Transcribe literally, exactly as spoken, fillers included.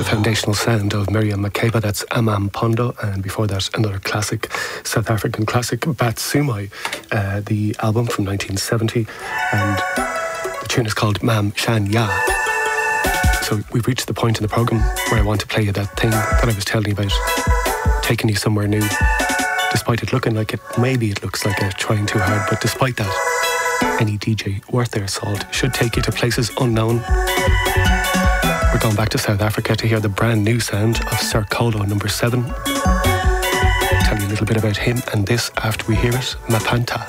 foundational sound of Miriam Makeba. That's Amam Pondo, and before that another classic, South African classic, Batsumai, uh, the album from nineteen seventy, and the tune is called Mam Shan Ya. So we've reached the point in the programme where I want to play you that thing that I was telling you about, taking you somewhere new. Despite it looking like it, maybe it looks like a trying too hard, but despite that, any D J worth their salt should take you to places unknown. We're going back to South Africa to hear the brand new sound of Sir Colo number seven. I'll tell you a little bit about him and this after we hear it, Mapanta.